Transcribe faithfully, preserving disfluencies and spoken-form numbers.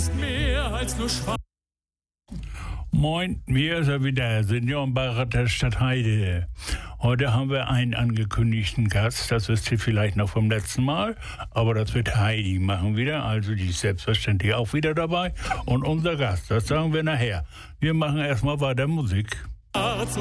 Mehr als nur schwarz. Moin, wir ist er wieder, Seniorenbeirat der Stadt Heide. Heute haben wir einen angekündigten Gast, das wisst ihr vielleicht noch vom letzten Mal, aber das wird Heidi machen wieder, also die ist selbstverständlich auch wieder dabei. Und unser Gast, das sagen wir nachher. Wir machen erstmal weiter Musik.